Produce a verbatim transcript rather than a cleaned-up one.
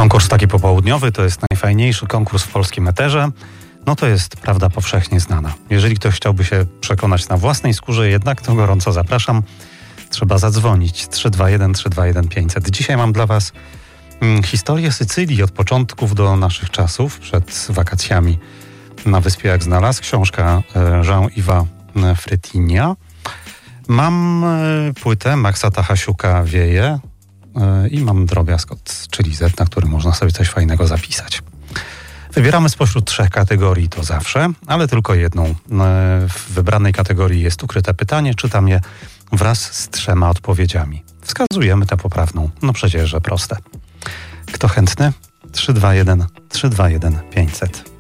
Konkurs taki popołudniowy to jest najfajniejszy konkurs w polskim eterze. No to jest prawda powszechnie znana. Jeżeli ktoś chciałby się przekonać na własnej skórze jednak, to gorąco zapraszam. Trzeba zadzwonić trzy dwa jeden trzy dwa jeden pięćset. Dzisiaj mam dla Was hmm, historię Sycylii od początków do naszych czasów, przed wakacjami na wyspie jak znalazł. Książka Jean-Yves'a Fretinia. Mam płytę Maxa Tachasiuka Wieje i mam drobiazg od Czyli Z, na którym można sobie coś fajnego zapisać. Wybieramy spośród trzech kategorii, to zawsze, ale tylko jedną. W wybranej kategorii jest ukryte pytanie, czytam je wraz z trzema odpowiedziami. Wskazujemy tę poprawną, no przecież, że proste. Kto chętny? trzy dwa jeden trzy dwa jeden pięćset.